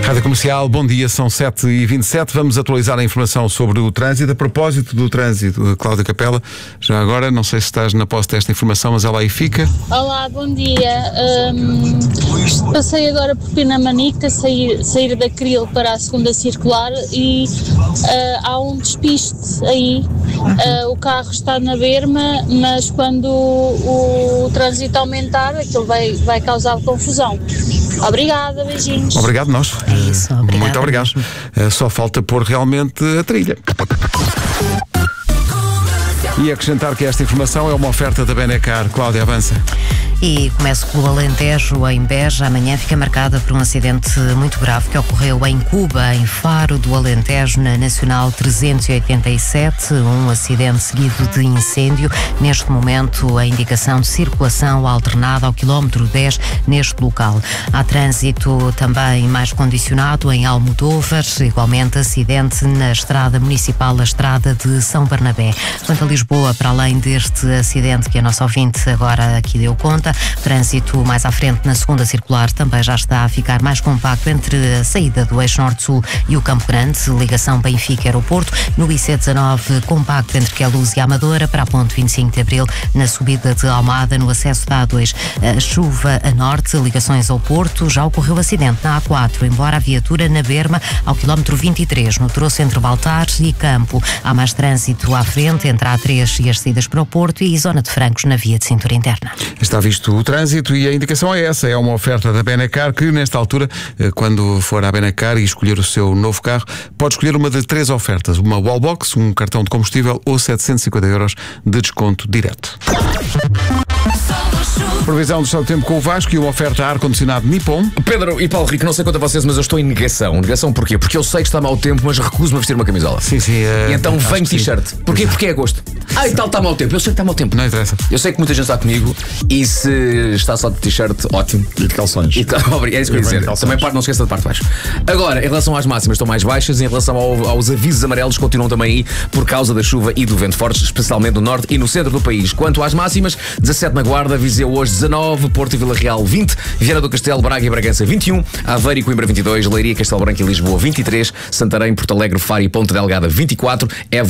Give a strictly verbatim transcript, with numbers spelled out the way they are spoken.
Rádio Comercial, bom dia, são sete e vinte e sete. Vamos atualizar a informação sobre o trânsito. A propósito do trânsito, Cláudia Capela, já agora, não sei se estás na posse desta informação, mas ela aí fica. Olá, bom dia. Um, passei agora por Pinamanique, sair, sair da Cril para a segunda circular e uh, há um despiste aí. Uh, o carro está na berma, mas quando o, o trânsito aumentar, aquilo vai, vai causar confusão. Obrigada, beijinhos. Obrigado, nós. É isso, obrigado. Muito obrigado. Uh, só falta pôr realmente a trilha. E acrescentar que esta informação é uma oferta da Benecar. Cláudia, avança. E começo pelo Alentejo, em Beja. Amanhã fica marcada por um acidente muito grave que ocorreu em Cuba, em Faro do Alentejo, na Nacional trezentos e oitenta e sete. Um acidente seguido de incêndio. Neste momento, a indicação de circulação alternada ao quilómetro dez neste local. Há trânsito também mais condicionado em Almodóvar. Igualmente, acidente na estrada municipal, a estrada de São Bernabé. Quanto a Lisboa, para além deste acidente que a nossa ouvinte agora aqui deu conta, trânsito mais à frente na segunda circular também já está a ficar mais compacto entre a saída do eixo norte-sul e o Campo Grande, ligação Benfica-Aeroporto. No I C dezanove, compacto entre Queluz e Amadora, para a ponte vinte e cinco de Abril, na subida de Almada, no acesso da A dois. A chuva a norte, ligações ao Porto, já ocorreu acidente na A quatro, embora a viatura na berma ao quilómetro vinte e três, no troço entre Baltares e Campo. Há mais trânsito à frente entre a A três e as saídas para o Porto e zona de Francos na via de cintura interna. Está visto o trânsito e a indicação é essa, é uma oferta da Benecar que nesta altura, quando for à Benecar e escolher o seu novo carro, pode escolher uma de três ofertas, uma wallbox, um cartão de combustível ou setecentos e cinquenta euros de desconto direto. Previsão do estado do tempo com o Vasco e uma oferta a ar-condicionado Nippon. Pedro e Paulo Rico, não sei quanto a vocês, mas eu estou em negação. Negação porquê? Porque eu sei que está mau tempo, mas recuso-me a vestir uma camisola. Sim, sim. É... E então vem t-shirt. Porquê? Porque é agosto. Ah, e tal, está mau tempo. Eu sei que está mau tempo. Não interessa. Eu sei que muita gente está comigo e se está só de t-shirt, ótimo. E de calções. E, é isso que eu ia dizer. Também parte, não esqueça da parte de baixo. Agora, em relação às máximas, estão mais baixas. Em relação ao, aos avisos amarelos, continuam também aí por causa da chuva e do vento forte, especialmente no norte e no centro do país. Quanto às máximas, dezassete na Guarda, Viseu hoje dezanove, Porto e Vila Real vinte, Viana do Castelo, Braga e Bragança vinte e um, Aveiro e Coimbra vinte e dois, Leiria, Castelo Branco e Lisboa vinte e três, Santarém, Porto Alegre, Faro e Ponta Delgada vinte e quatro, Évora